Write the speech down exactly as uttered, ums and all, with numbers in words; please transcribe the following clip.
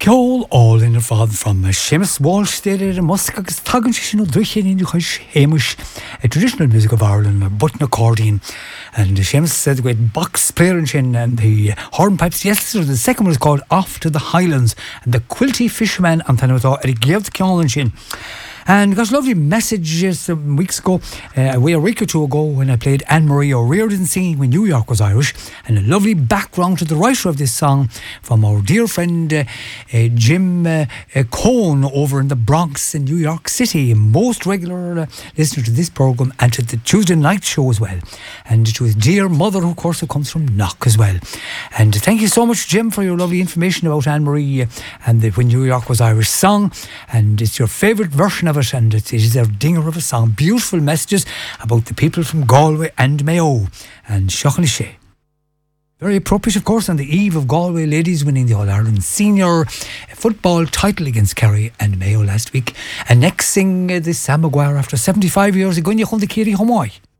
Ceol all in the father from Seamus Walsh there in Musk agus tagan sin o drychen in Chuis Hamish, a traditional music of Ireland, a button accordion, and Seamus said the great box player in sin and the hornpipes. Yes, the second one is called Off to the Highlands, and the Quilty Fisherman and then with Eric Gave Ceol in sin. And got a lovely message some weeks ago, uh, a week or two ago, when I played Anne-Marie O'Riordan singing when New York was Irish, and a lovely background to the writer of this song from our dear friend uh, uh, Jim uh, uh, Cohn over in the Bronx in New York City, most regular uh, listener to this programme and to the Tuesday night show as well, and to his dear mother, who of course who comes from Knock as well. And thank you so much, Jim, for your lovely information about Anne-Marie uh, and the When New York Was Irish song, and it's your favourite version of it, and it is a dinger of a song. Beautiful messages about the people from Galway and Mayo and Shockalishay. Very appropriate, of course, on the eve of Galway ladies winning the All-Ireland senior football title against Kerry and Mayo last week. And next sing uh, the Sam Maguire after seventy-five years ago in the Kiri Homoy.